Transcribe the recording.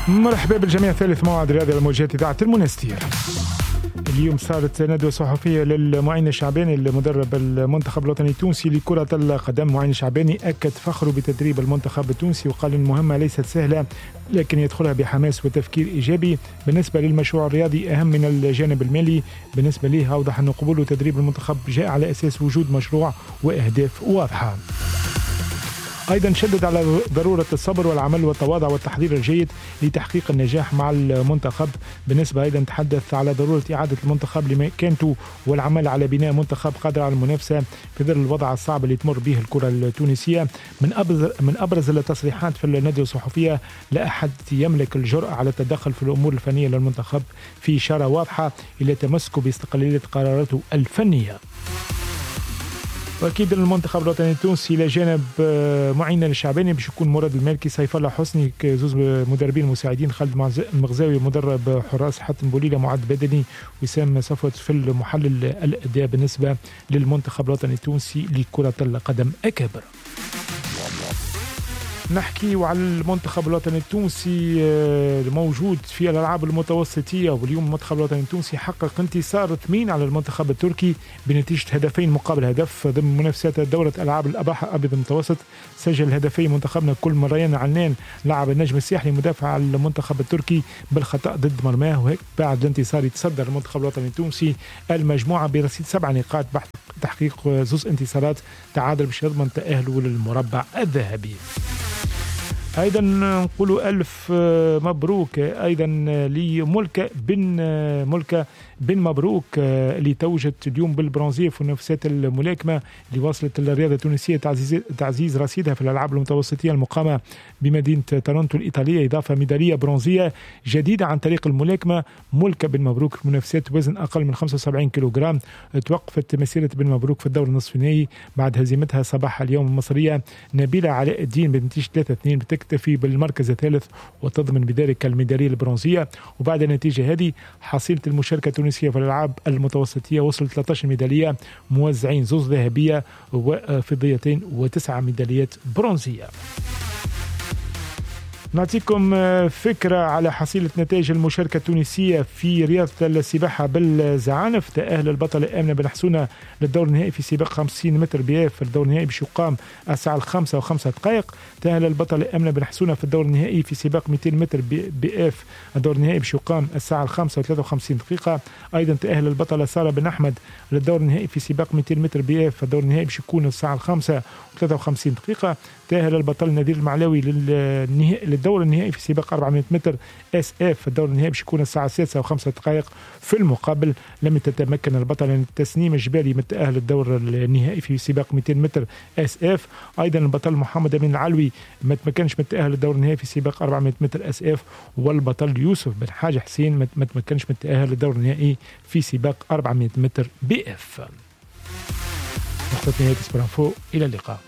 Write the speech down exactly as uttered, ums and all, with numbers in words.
مرحبا بالجميع. ثالث موعد رياضي الموجات إذاعة المنستير. اليوم صارت ندوة صحفية للمعين الشعباني المدرب المنتخب الوطني التونسي لكرة القدم. معين الشعباني أكد فخره بتدريب المنتخب التونسي وقال إن المهمة ليست سهلة لكن يدخلها بحماس وتفكير إيجابي. بالنسبة للمشروع الرياضي أهم من الجانب المالي. بالنسبة ليه أوضح أن قبول تدريب المنتخب جاء على أساس وجود مشروع وأهداف واضحة. أيضا شدد على ضرورة الصبر والعمل والتواضع والتحضير الجيد لتحقيق النجاح مع المنتخب. بالنسبة أيضا تحدث على ضرورة إعادة المنتخب لمكانته والعمل على بناء منتخب قادر على المنافسة في ظل الوضع الصعب اللي تمر به الكرة التونسية. من أبرز من أبرز التصريحات في الندوة الصحفية: لا أحد يملك الجرأة على التدخل في الأمور الفنية للمنتخب، في إشارة واضحة إلى تمسكه باستقلالية قراراته الفنية. واكيد المنتخب الوطني التونسي الى جانب معين الشعباني باش يكون مراد المالكي، سيف الله حسني زوز مدربين مساعدين، خالد المغزاوي مدرب حراس، حاتم بوليلة معد بدني، وسام صفوت في المحلل الاداء بالنسبه للمنتخب الوطني التونسي لكره القدم اكابر. نحكي على المنتخب الوطني التونسي الموجود في الألعاب المتوسطية، واليوم المنتخب الوطني التونسي حقق انتصار ثمين على المنتخب التركي بنتيجة هدفين مقابل هدف ضمن منافسات دورة ألعاب الأباحة الأبيض المتوسط. سجل هدفين منتخبنا كل مريان عنان لاعب النجم الساحلي مدافع المنتخب التركي بالخطأ ضد مرماه، وهيك بعد الانتصار يتصدر المنتخب الوطني التونسي المجموعة برصيد سبع نقاط بعد تحقيق زوز انتصارات تعادل باش يضمن تأهله للمربع الذهبي. أيضا نقول ألف مبروك أيضا لملكة بن ملكة بن مبروك اللي توجت اليوم بالبرونزية في منافسات الملاكمة اللي وصلت الرياضة التونسية تعزيز تعزيز رصيدها في الألعاب المتوسطية المقامة بمدينة تورونتو الإيطالية، إضافة ميدالية برونزية جديدة عن طريق الملاكمة. ملكة بن مبروك في منافسات وزن أقل من خمسة وسبعين كيلوغرام. توقفت مسيرة بن مبروك في الدور النصف النهائي بعد هزيمتها صباح اليوم المصرية نبيلة علاء الدين بنتيجة ثلاثة اثنين، بتكتفي بالمركز الثالث وتضمن بذلك الميدالية البرونزية. وبعد النتيجة هذه حصيلة المشاركة التونسية في الألعاب المتوسطية وصلت ثلاثة عشر ميدالية، موزعين زوز ذهبية وفضيتين وتسعة ميداليات برونزية. نعطيكم فكرة على حصيلة نتائج المشاركة التونسية في رياضة السباحة بالزعانف. تأهل البطلة آمنة بن حسونة للدور النهائي في سباق خمسين متر بياف. الدور النهائي باش يقام الساعة الخامسة وخمسة دقائق. تأهل البطلة آمنة بن حسونة في الدور النهائي في سباق مئتين متر بياف. الدور النهائي باش يقام الساعة الخامسة وثلاثة وخمسين دقيقة. أيضا تأهل البطلة سارة بن أحمد للدور النهائي في سباق مئتين متر بياف. الدور النهائي باش يكون الساعة الخامسة وثلاثة وخمسين دقيقة. تأهل البطل نذير المعلاوي للنهائي للدور النهائي في سباق أربعمئة متر اس اف. الدور النهائي باش يكون الساعة السادسة وخمسة دقائق. في المقابل لم تتمكن البطل تسنيم الجبالي من تأهل الدور النهائي في سباق مئتين متر اس اف. ايضا البطل محمد بن العلوي ما تمكنش من تأهل الدور النهائي في سباق أربعمئة متر اس اف. والبطل يوسف بن حاج حسين ما تمكنش من تأهل الدور النهائي في سباق أربعمئة متر بي اف. نقطة نهاية سبرانفو، إلى اللقاء.